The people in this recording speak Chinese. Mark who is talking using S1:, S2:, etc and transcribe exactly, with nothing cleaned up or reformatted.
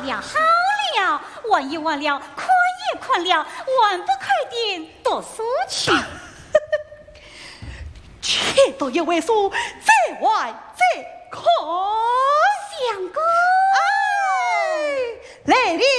S1: 了好了，玩一玩了，困也困了，玩不开点读书去。
S2: 且都有位数，在外再看。
S1: 相公，
S2: 哎，来了。